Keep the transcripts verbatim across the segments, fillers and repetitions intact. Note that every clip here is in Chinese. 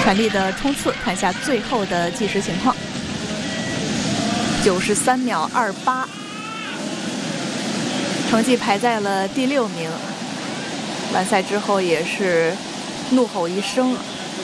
全力的冲刺，看一下最后的计时情况，九十三秒二八，成绩排在了第六名。完赛之后也是怒吼一声。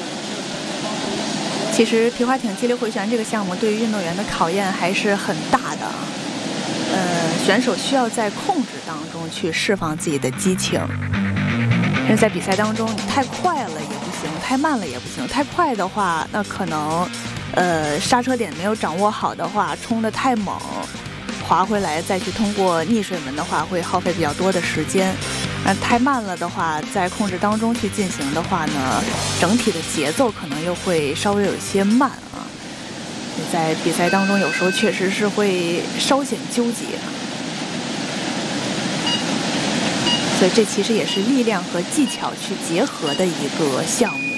其实皮划艇激流回旋这个项目对于运动员的考验还是很大的，呃，选手需要在控制当中去释放自己的激情。因为在比赛当中，你太快了也不行，太慢了也不行。太快的话，那可能，呃，刹车点没有掌握好的话，冲得太猛，滑回来再去通过逆水门的话，会耗费比较多的时间。那太慢了的话，在控制当中去进行的话呢，整体的节奏可能又会稍微有一些慢啊。在比赛当中，有时候确实是会稍显纠结。所以这其实也是力量和技巧去结合的一个项目。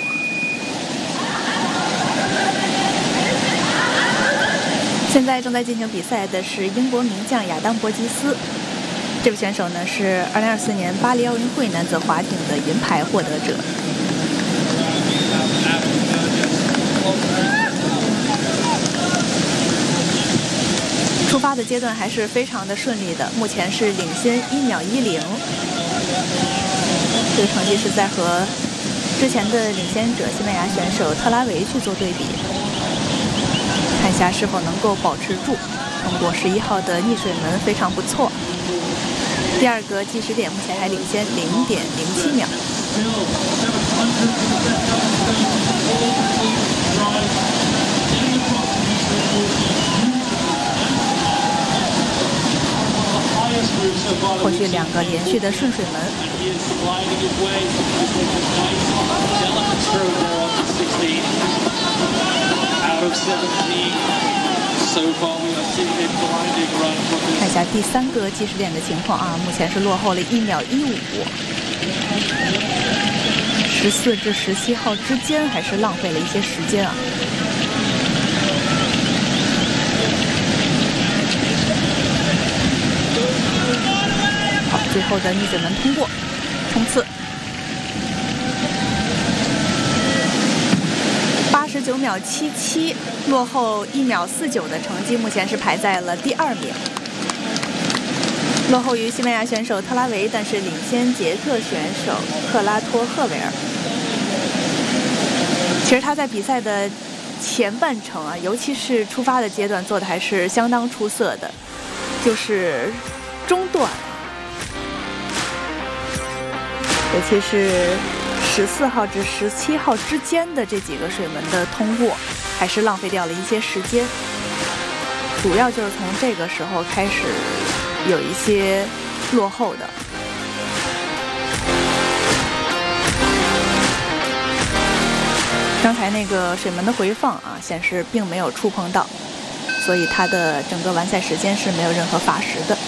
现在正在进行比赛的是英国名将亚当·伯吉斯，这位选手呢是二零二四年巴黎奥运会男子划艇的银牌获得者。出发的阶段还是非常的顺利的，目前是领先一秒一零。这个成绩是在和之前的领先者西班牙选手特拉维去做对比，看一下是否能够保持住。通过十一号的逆水门非常不错。第二个计时点目前还领先零点零七秒。过去两个连续的顺水门。看一下第三个计时点的情况啊，目前是落后了一秒一五。十四至十七号之间还是浪费了一些时间啊。好，最后的逆水门通过，冲刺。八十九秒七七，落后一秒四九的成绩，目前是排在了第二名，落后于西班牙选手特拉维，但是领先捷克选手克拉托赫维尔。其实他在比赛的前半程啊，尤其是出发的阶段做的还是相当出色的，就是中段，尤其是十四号至十七号之间的这几个水门的通过，还是浪费掉了一些时间。主要就是从这个时候开始有一些落后的。刚才那个水门的回放啊，显示并没有触碰到，所以它的整个完赛时间是没有任何罚时的。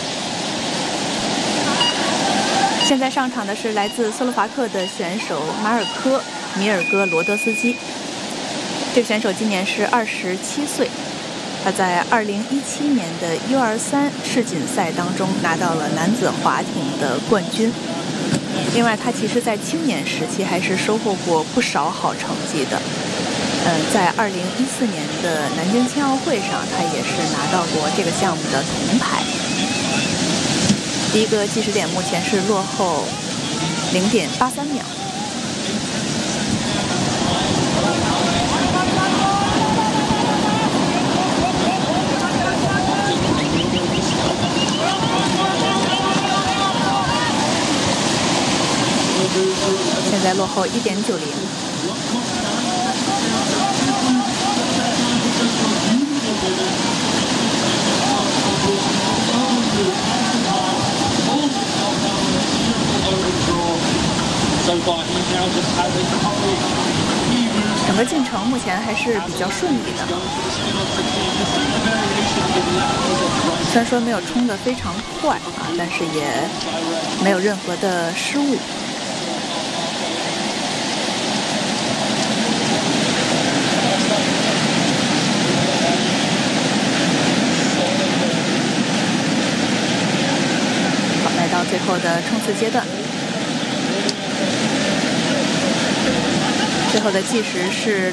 现在上场的是来自斯洛伐克的选手马尔科·米尔戈罗德斯基。这个选手今年是二十七岁，他在二零一七年的 U 二三世锦赛当中拿到了男子划艇的冠军。另外，他其实在青年时期还是收获过不少好成绩的。嗯，在二零一四年的南京青奥会上，他也是拿到过这个项目的铜牌。第一个计时点目前是落后零点八三秒。现在落后一点九零。整个进程目前还是比较顺利的，虽然说没有冲得非常快啊，但是也没有任何的失误。好，来到最后的冲刺阶段。最后的计时是